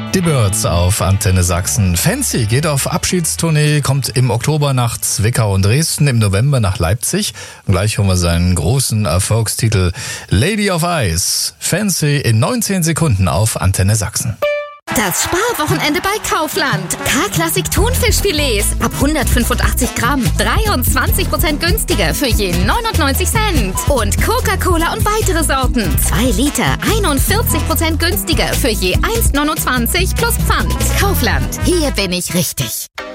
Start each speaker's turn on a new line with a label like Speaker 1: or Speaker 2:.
Speaker 1: Die Birds auf Antenne Sachsen. Fancy geht auf Abschiedstournee, kommt im Oktober nach Zwickau und Dresden, im November nach Leipzig. Und gleich hören wir seinen großen Erfolgstitel Lady of Ice. Fancy in 19 Sekunden auf Antenne Sachsen.
Speaker 2: Das Sparwochenende bei Kaufland. K-Klassik Thunfischfilets ab 185 Gramm. 23% günstiger für je 99 Cent. Und Coca-Cola und weitere Sorten. 2 Liter, 41% günstiger für je 1,29 plus Pfand. Kaufland, hier bin ich richtig.